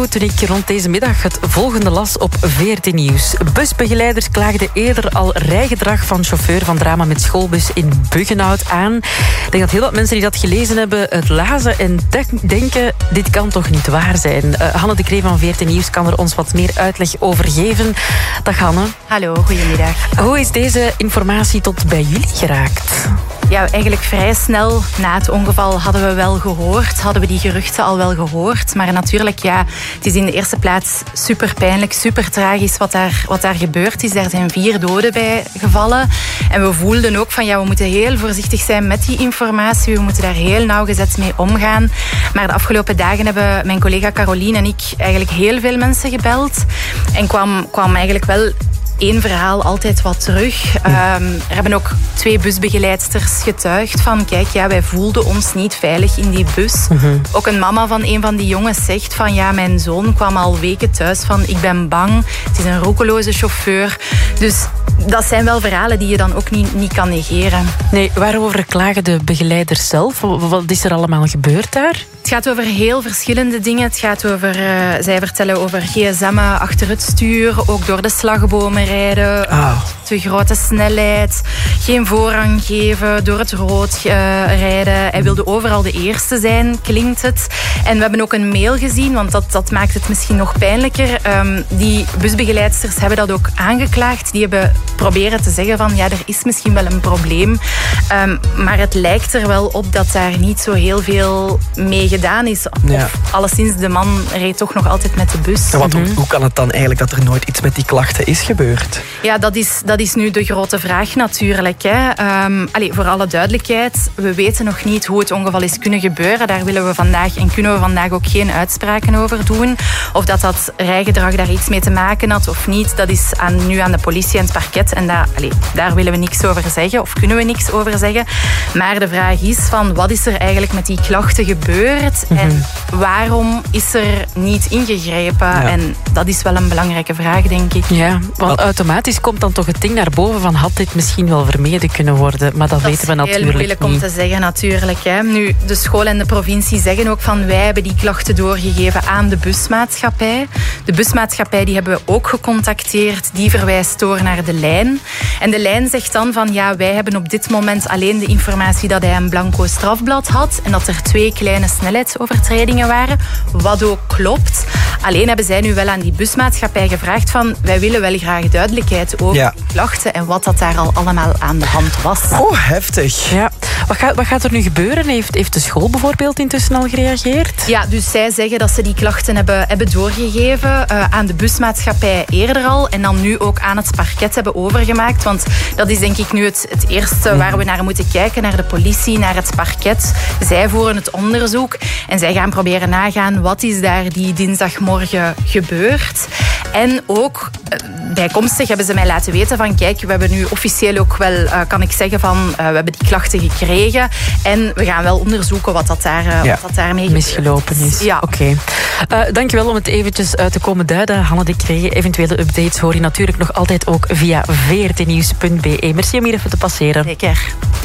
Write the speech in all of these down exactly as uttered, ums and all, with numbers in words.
toen ik rond deze middag het volgende las op V R T Nieuws. Busbegeleiders klaagden eerder al rijgedrag van chauffeur van drama met schoolbus in Buggenhout aan. Ik denk dat heel wat mensen die dat gelezen hebben het lazen en de- denken, dit kan toch niet waar zijn. Uh, Hanne de Cree van V R T Nieuws kan er ons wat meer uitleg over geven. Dag Hanne. Hallo, goedemiddag. Hoe is deze informatie tot bij jullie geraakt? Ja, eigenlijk vrij snel na het ongeval hadden we wel gehoord, hadden we die geruchten al wel gehoord. Maar natuurlijk, ja, het is in de eerste plaats super pijnlijk, super tragisch wat daar, wat daar gebeurd is. Er zijn vier doden bij gevallen. En we voelden ook van, ja, we moeten heel voorzichtig zijn met die informatie. We moeten daar heel nauwgezet mee omgaan. Maar de afgelopen dagen hebben mijn collega Caroline en ik eigenlijk heel veel mensen gebeld. En kwam, kwam eigenlijk wel één verhaal altijd wat terug. Um, er hebben ook twee busbegeleidsters getuigd van, kijk, ja, wij voelden ons niet veilig in die bus. Mm-hmm. Ook een mama van een van die jongens zegt van, ja, mijn zoon kwam al weken thuis van, ik ben bang. Het is een roekeloze chauffeur. Dus dat zijn wel verhalen die je dan ook niet, niet kan negeren. Nee, waarover klagen de begeleiders zelf? Wat is er allemaal gebeurd daar? Het gaat over heel verschillende dingen. Het gaat over, uh, zij vertellen over gsm'en achter het stuur, ook door de slagbomen rijden, oh. te grote snelheid, geen voorrang geven, door het rood uh, rijden. Hij wilde overal de eerste zijn, klinkt het. En we hebben ook een mail gezien, want dat, dat maakt het misschien nog pijnlijker. Um, die busbegeleidsters hebben dat ook aangeklaagd. Die hebben proberen te zeggen van, ja, er is misschien wel een probleem. Um, maar het lijkt er wel op dat daar niet zo heel veel mee gedaan is. Of ja. alleszins, de man reed toch nog altijd met de bus. Ja, want hoe, hoe kan het dan eigenlijk dat er nooit iets met die klachten is gebeurd? Ja, dat is, dat is nu de grote vraag natuurlijk. Hè. Um, allez, voor alle duidelijkheid, we weten nog niet hoe het ongeval is kunnen gebeuren. Daar willen we vandaag en kunnen we vandaag ook geen uitspraken over doen. Of dat dat rijgedrag daar iets mee te maken had of niet, dat is aan, nu aan de politie en het parket. En daar, allez, daar willen we niks over zeggen of kunnen we niks over zeggen. Maar de vraag is van, wat is er eigenlijk met die klachten gebeurd? Mm-hmm. En waarom is er niet ingegrepen? Ja. En dat is wel een belangrijke vraag, denk ik. Ja, want automatisch komt dan toch het ding naar boven van, had dit misschien wel vermeden kunnen worden? Maar dat, dat weten we natuurlijk niet. Dat is heel moeilijk om te zeggen, natuurlijk. Hè. Nu, de school en de provincie zeggen ook van, wij hebben die klachten doorgegeven aan de busmaatschappij. De busmaatschappij die hebben we ook gecontacteerd. Die verwijst door naar de lijn. En de lijn zegt dan van, ja, wij hebben op dit moment alleen de informatie dat hij een blanco strafblad had en dat er twee kleine snelheidsovertredingen waren, wat ook klopt. Alleen hebben zij nu wel aan die busmaatschappij gevraagd van, wij willen wel graag duidelijkheid over ja. die klachten en wat dat daar al allemaal aan de hand was. Oh, heftig. Ja. Wat gaat, wat gaat er nu gebeuren? Heeft, heeft de school bijvoorbeeld intussen al gereageerd? Ja, dus zij zeggen dat ze die klachten hebben, hebben doorgegeven uh, aan de busmaatschappij eerder al en dan nu ook aan het parket hebben overgemaakt. Want dat is denk ik nu het, het eerste waar we naar moeten kijken, naar de politie, naar het parket. Zij voeren het onderzoek en zij gaan proberen nagaan wat is daar die dinsdagmorgen gebeurd. En ook bijkomstig hebben ze mij laten weten van, kijk, we hebben nu officieel ook wel, uh, kan ik zeggen van, uh, we hebben die klachten gekregen en we gaan wel onderzoeken wat dat, daar, uh, ja. wat dat daarmee misgelopen is. Ja. Oké. Okay. Uh, dankjewel om het eventjes uit te komen duiden, Hanne de Cree. Eventuele updates hoor je natuurlijk nog altijd ook via v r t nieuws punt b e. Merci om hier even te passeren. Zeker.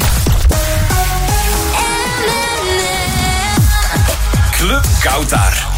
Club Kautar.